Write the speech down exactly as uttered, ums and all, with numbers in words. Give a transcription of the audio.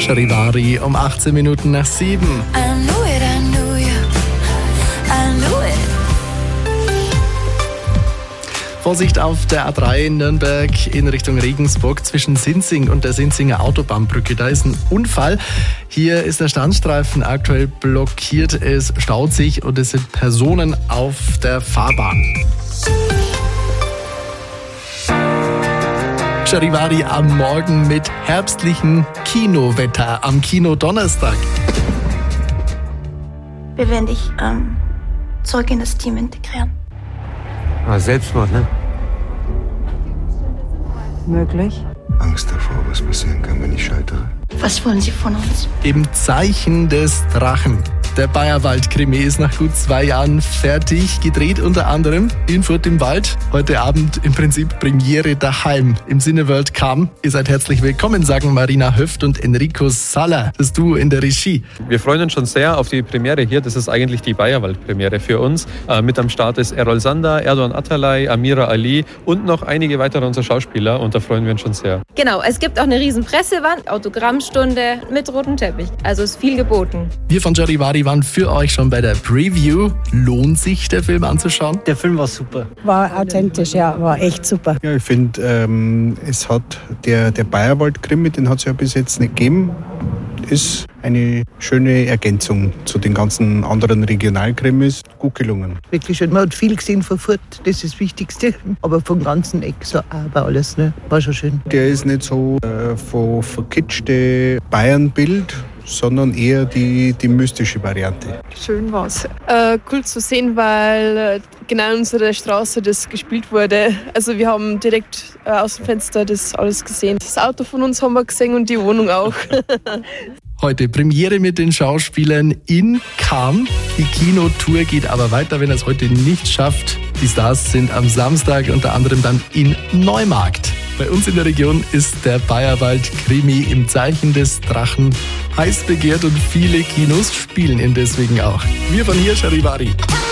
Charivari um achtzehn Minuten nach sieben. I knew it, I knew you, I knew it. Vorsicht auf der A drei in Nürnberg in Richtung Regensburg zwischen Sinzing und der Sinzinger Autobahnbrücke. Da ist ein Unfall. Hier ist der Standstreifen aktuell blockiert. Es staut sich und es sind Personen auf der Fahrbahn. Charivari am Morgen mit herbstlichem Kinowetter am Kino Donnerstag. Wir werden dich ähm, zurück in das Team integrieren. Ah, Selbstmord, ne? Möglich. Angst davor, was passieren kann, wenn ich scheitere. Was wollen Sie von uns? Im Zeichen des Drachen. Der Bayerwald-Krimi ist nach gut zwei Jahren fertig, gedreht unter anderem in Furt im Wald. Heute Abend im Prinzip Premiere daheim im Cineworld Come. Ihr seid herzlich willkommen, sagen Marina Höft und Enrico Salla, das Duo in der Regie. Wir freuen uns schon sehr auf die Premiere hier. Das ist eigentlich die Bayerwald-Premiere für uns. Äh, mit am Start ist Errol Sander, Erdoğan Atalay, Amira Ali und noch einige weitere unserer Schauspieler. Und da freuen wir uns schon sehr. Genau, es gibt auch eine riesen Pressewand, Autogrammstunde mit rotem Teppich. Also ist viel geboten. Wir von Charivari waren für euch schon bei der Preview. Lohnt sich, der Film anzuschauen? Der Film war super. War authentisch, ja, war echt super. Ja, ich finde, ähm, es hat der, der Bayerwald-Krimi, den hat es ja bis jetzt nicht gegeben, ist eine schöne Ergänzung zu den ganzen anderen Regionalkrimis. Gut gelungen. Wirklich schön. Man hat viel gesehen von Furt, das ist das Wichtigste. Aber vom ganzen Eck so aber alles, ne? War schon schön. Der ist nicht so äh, von verkitschte Bayern-Bild, sondern eher die, die mystische Variante. Schön war's. Äh, cool zu sehen, weil äh, genau in unserer Straße das gespielt wurde. Also wir haben direkt äh, aus dem Fenster das alles gesehen. Das Auto von uns haben wir gesehen und die Wohnung auch. Heute Premiere mit den Schauspielern in Cham. Die Kinotour geht aber weiter, wenn er es heute nicht schafft. Die Stars sind am Samstag unter anderem dann in Neumarkt. Bei uns in der Region ist der Bayerwald-Krimi im Zeichen des Drachen heiß begehrt und viele Kinos spielen ihn deswegen auch. Wir von hier, Charivari.